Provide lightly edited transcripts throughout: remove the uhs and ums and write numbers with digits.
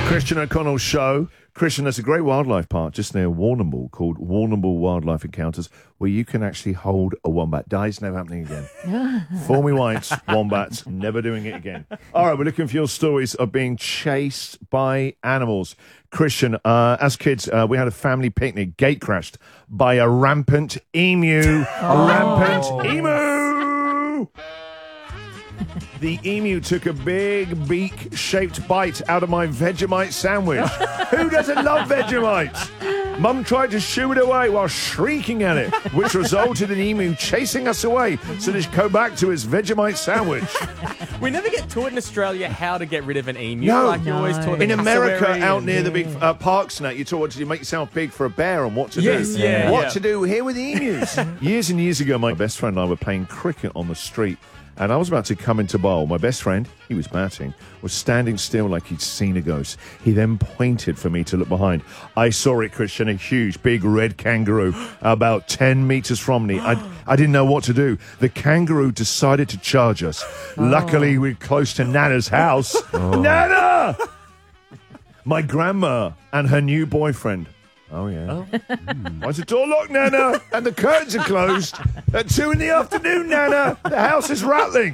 Christian O'Connell Show. Christian, there's a great wildlife park just near Warrnambool called Warrnambool Wildlife Encounters where you can actually hold a wombat. Dies, never happening again. For me whites, wombats, never doing it again. All right, we're looking for your stories of being chased by animals. Christian, as kids, we had a family picnic, gate crashed by a rampant emu. A rampant emu! The emu took a big beak-shaped bite out of my Vegemite sandwich. Who doesn't love Vegemite? Mum tried to shoo it away while shrieking at it, which resulted in the emu chasing us away so that he'd go back to his Vegemite sandwich. We never get taught in Australia how to get rid of an emu. No. Like you're always taught In America, cassowary out and- near the big parks and that, you're taught what to do, make yourself big for a bear and what to Yes, do. yeah, What yeah. to do here with the emus. Years and years ago, my best friend and I were playing cricket on the street. And I was about to come into bowl. My best friend, he was batting, was standing still like he'd seen a ghost. He then pointed for me to look behind. I saw it, Christian, a huge, big red kangaroo about 10 metres from me. I didn't know what to do. The kangaroo decided to charge us. Luckily, we're close to Nana's house. Nana! My grandma and her new boyfriend. Oh, yeah. Why is the door locked, Nana? And the curtains are closed. At 2 in the afternoon, Nana. The house is rattling.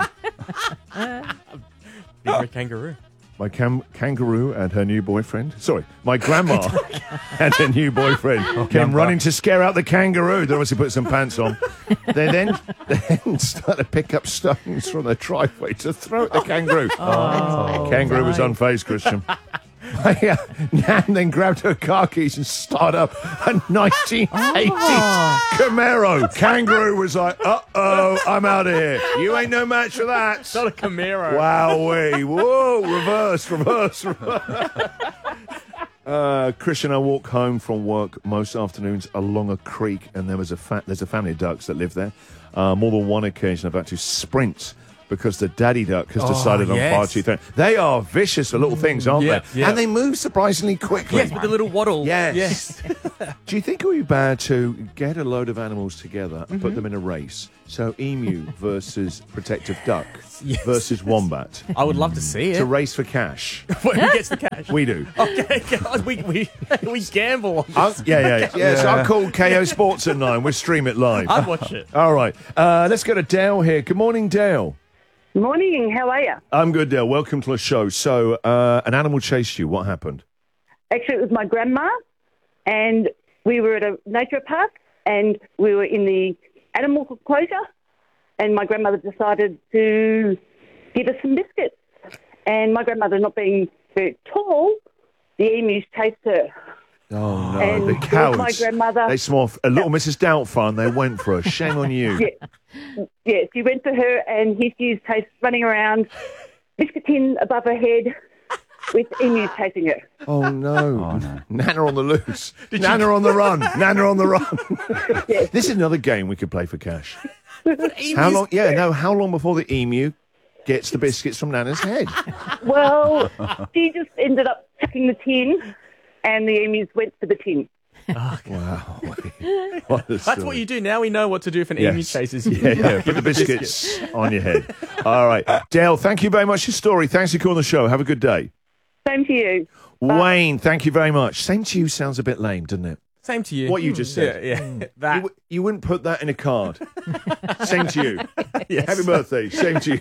Big red kangaroo. My kangaroo and her new boyfriend. Sorry, my grandma and her new boyfriend came running to scare out the kangaroo. They obviously put some pants on. They then started to pick up stones from the driveway to throw at the kangaroo. The kangaroo was unfazed, Christian. Nan then grabbed her car keys and started up a 1980s Camaro. Kangaroo was like, uh-oh, I'm out of here. You ain't no match for that. It's not a Camaro. Wowee. Whoa, reverse. Christian, I walk home from work most afternoons along a creek, and there's a family of ducks that live there. More than one occasion I've had to sprint because the daddy duck has decided on far too thin. They are vicious little things, aren't they? Yeah. And they move surprisingly quickly. Yes, with the little waddle. Yes. Do you think it would be bad to get a load of animals together and put them in a race? So emu versus protective duck versus wombat. I would love to see it. To race for cash. Who gets the cash? We do. Okay, God, we gamble on this. So I'll call KO Sports at 9. We'll stream it live. I'd watch it. All right. Let's go to Dale here. Good morning, Dale. Morning, how are you? I'm good, Dale. Welcome to the show. So, an animal chased you. What happened? Actually, it was my grandma, and we were at a nature park, and we were in the animal enclosure, and my grandmother decided to give us some biscuits. And my grandmother, not being very tall, the emus chased her. Oh, no. And The cows. my grandmother... They smell a little Mrs. Doubtfire and they went for her. Shame on you. Yeah, she went for her, and here she is running around, biscuit tin above her head, with emus chasing her. Oh, no. Nana on the loose. Nana on the run. Nana on the run. Yes. This is another game we could play for cash. How long? Yeah, no. How long before the emu gets the biscuits from Nana's head? Well, she just ended up chucking the tin, and the emus went for the tin. Wow. That's what you do. Now we know what to do if an emu chases you. Yeah. Put the biscuits on your head. All right. Dale, thank you very much for your story. Thanks for calling the show. Have a good day. Same to you. Wayne, thank you very much. Same to you sounds a bit lame, doesn't it? Same to you. What you just said. Yeah. That. You wouldn't put that in a card. Same to you. Yes. Happy birthday. Same to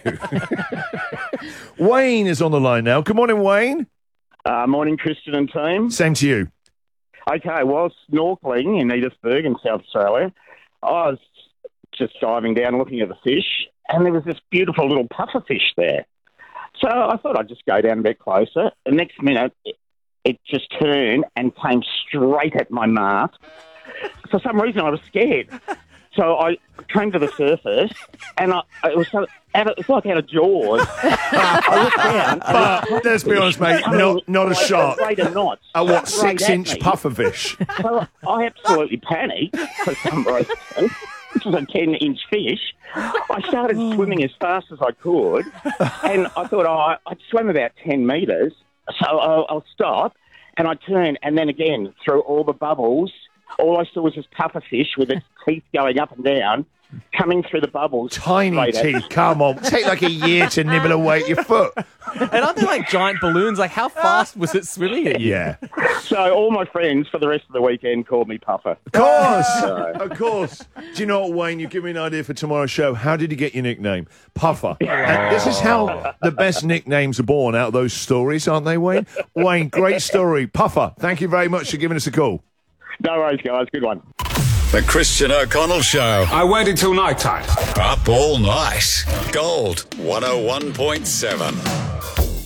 you. Wayne is on the line now. Good morning, Wayne. Morning, Christian and team. Same to you. Okay, while snorkeling in Edithburgh in South Australia, I was just diving down looking at the fish, and there was this beautiful little pufferfish there. So I thought I'd just go down a bit closer. The next minute, it just turned and came straight at my mast. For some reason, I was scared. So I came to the surface, and it was like out of Jaws. I looked down. But let's be honest, mate, not a shark. Straight at knots. A what, Straight at 6-inch me. pufferfish? So I absolutely panicked for some reason. This was a 10-inch fish. I started swimming as fast as I could, and I thought, I'd swim about 10 metres, so I'll stop, and I turned, and then again, through all the bubbles, all I saw was this pufferfish with its teeth going up and down, coming through the bubbles. Tiny straight at teeth, come on. Take like a year to nibble away at your foot. And aren't they like giant balloons? Like, how fast was it swimming at you? Yeah. So all my friends for the rest of the weekend called me Puffer. Of course. Of course. Do you know what, Wayne? You give me an idea for tomorrow's show. How did you get your nickname? Puffer. And this is how the best nicknames are born out of those stories, aren't they, Wayne? Wayne, great story. Puffer, thank you very much for giving us a call. No worries, guys. Good one. The Christian O'Connell Show. I waited till night time. Up all night. Gold 101.7.